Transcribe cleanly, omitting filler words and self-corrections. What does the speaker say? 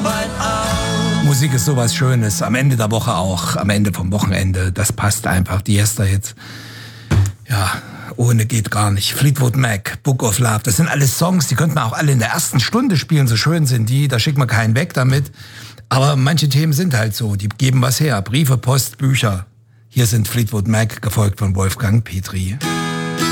Musik ist sowas Schönes, am Ende der Woche auch, am Ende vom Wochenende, das passt einfach. Die Yesterhits, ja, ohne geht gar nicht. Fleetwood Mac, Book of Love, das sind alles Songs, die könnten wir auch alle in der ersten Stunde spielen, so schön sind die, da schickt man keinen weg damit. Aber manche Themen sind halt so, die geben was her, Briefe, Post, Bücher. Hier sind Fleetwood Mac, gefolgt von Wolfgang Petri.